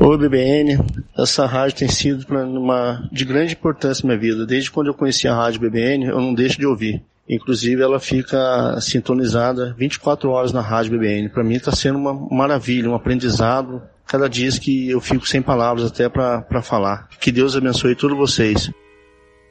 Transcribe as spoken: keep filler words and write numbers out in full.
Oi, B B N. Essa rádio tem sido uma, de grande importância na minha vida. Desde quando eu conheci a rádio B B N, eu não deixo de ouvir. Inclusive, ela fica sintonizada vinte e quatro horas na rádio B B N. Para mim está sendo uma maravilha, um aprendizado. Cada dia que eu fico sem palavras até para falar. Que Deus abençoe todos vocês.